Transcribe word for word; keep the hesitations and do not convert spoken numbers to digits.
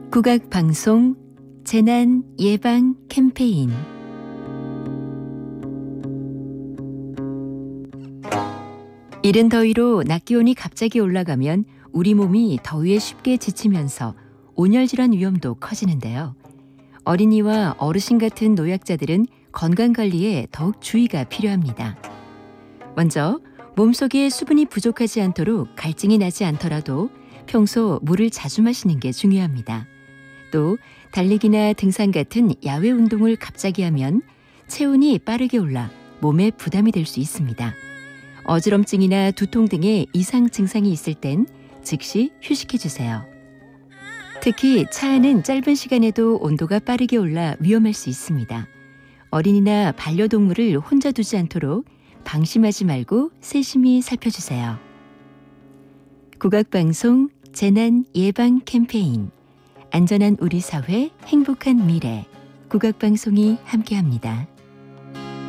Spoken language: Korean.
국악방송 재난 예방 캠페인. 이른 더위로 낮 기온이 갑자기 올라가면 우리 몸이 더위에 쉽게 지치면서 온열 질환 위험도 커지는데요. 어린이와 어르신 같은 노약자들은 건강관리에 더욱 주의가 필요합니다. 먼저 몸속에 수분이 부족하지 않도록 갈증이 나지 않더라도 평소 물을 자주 마시는 게 중요합니다. 또 달리기나 등산 같은 야외 운동을 갑자기 하면 체온이 빠르게 올라 몸에 부담이 될 수 있습니다. 어지럼증이나 두통 등의 이상 증상이 있을 땐 즉시 휴식해 주세요. 특히 차 안은 짧은 시간에도 온도가 빠르게 올라 위험할 수 있습니다. 어린이나 반려동물을 혼자 두지 않도록 방심하지 말고 세심히 살펴주세요. 국악방송 재난 예방 캠페인. 안전한 우리 사회, 행복한 미래. 국악방송이 함께합니다.